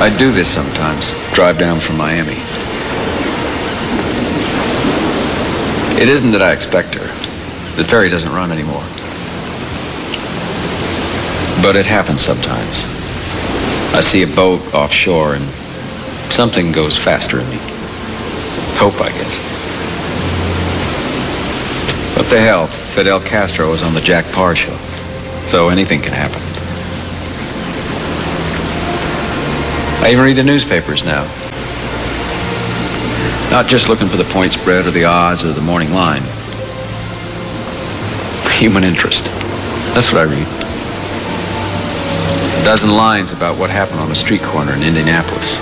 I do this sometimes, drive down from Miami. It isn't that I expect her. The ferry doesn't run anymore. But it happens sometimes. I see a boat offshore and something goes faster in me. Hope, I guess. What the hell? Fidel Castro was on the Jack Parr show. So anything can happen. I even read the newspapers now. Not just looking for the point spread or the odds or the morning line. Human interest. That's what I read. A dozen lines about what happened on a street corner in Indianapolis.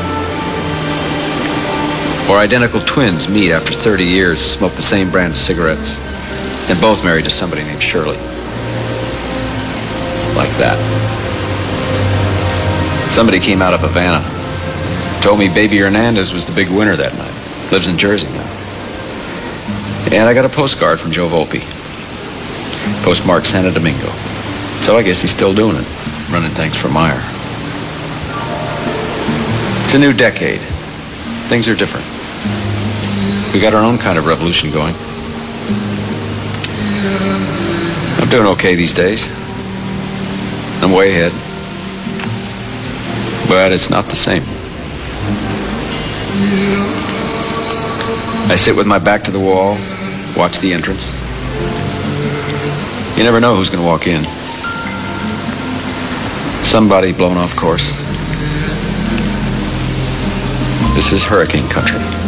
Or identical twins meet after 30 years, smoke the same brand of cigarettes, and both married to somebody named Shirley. Like that. Somebody came out of Havana, told me Baby Hernandez was the big winner that night. Lives in Jersey now. And I got a postcard from Joe Volpe. Postmarked Santo Domingo. So I guess he's still doing it, running things for Meyer. It's a new decade. Things are different. We got our own kind of revolution going. I'm doing okay these days. I'm way ahead. But it's not the same. I sit with my back to the wall, watch the entrance. You never know who's going to walk in. Somebody blown off course. This is hurricane country.